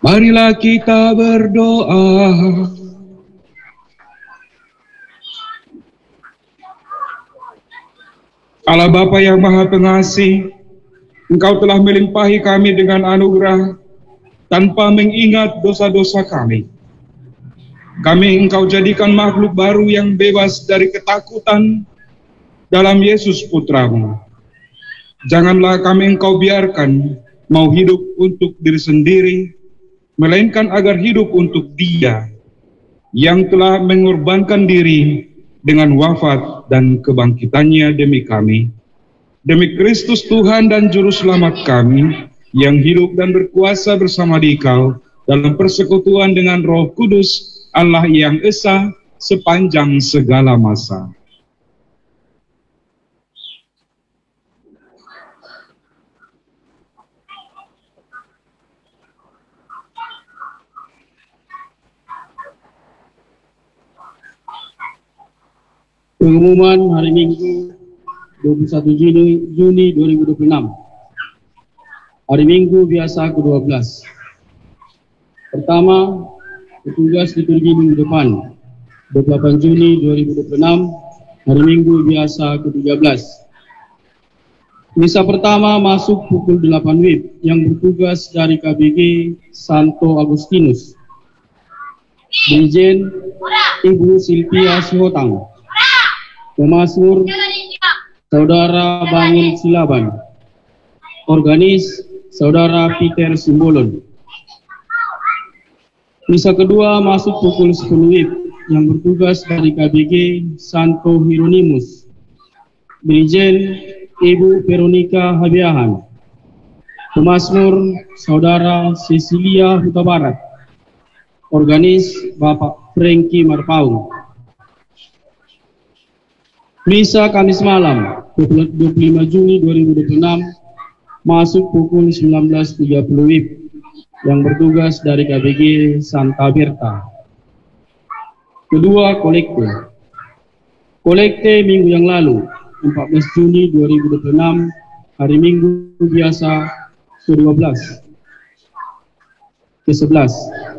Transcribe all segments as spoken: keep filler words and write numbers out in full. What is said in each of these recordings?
Marilah kita berdoa. Allah Bapa yang Maha Pengasih, Engkau telah melimpahi kami dengan anugerah tanpa mengingat dosa-dosa kami. Kami Engkau jadikan makhluk baru yang bebas dari ketakutan dalam Yesus Putramu. Janganlah kami Engkau biarkan mau hidup untuk diri sendiri, melainkan agar hidup untuk Dia yang telah mengorbankan diri dengan wafat dan kebangkitannya demi kami. Demi Kristus Tuhan dan Juru Selamat kami, yang hidup dan berkuasa bersama Dikau dalam persekutuan dengan Roh Kudus, Allah yang esa sepanjang segala masa. Pengumuman hari Minggu dua puluh satu Juni dua ribu dua puluh enam. Hari Minggu biasa ke dua belas. Pertama, petugas liturgi minggu depan dua puluh delapan Juni dua ribu dua puluh enam, hari Minggu biasa ke tiga belas. Misa pertama masuk pukul delapan W I B yang bertugas dari K B G Santo Agustinus. Dirjen Ibu Silvia Sihotang. Pemasmur Saudara Bangun Silaban. Organis Saudara Peter Simbolon. Misa kedua masuk pukul sepuluh W I B yang bertugas dari K B G Santo Hieronymus. Dirjen Ibu Veronica Habiahan. Pemasmur Saudara Cecilia Huta Barat. Organis Bapak Franky Marpaung. Misa Kamis malam dua puluh lima Juni dua ribu dua puluh enam masuk pukul sembilan belas tiga puluh W I B yang bertugas dari K B G Santa Berta. Kedua, kolekte. Kolekte minggu yang lalu empat belas Juni dua ribu dua puluh enam, hari Minggu biasa ke dua belas ke sebelas.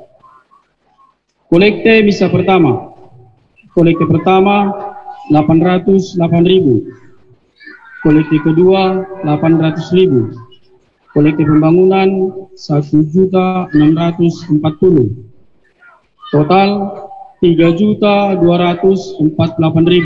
Kolekte misa pertama. Kolekte pertama delapan ratus delapan ribu. Kolekte kedua delapan ratus ribu. Kolekte pembangunan satu juta enam ratus empat puluh. Total tiga juta dua ratus empat puluh delapan ribu.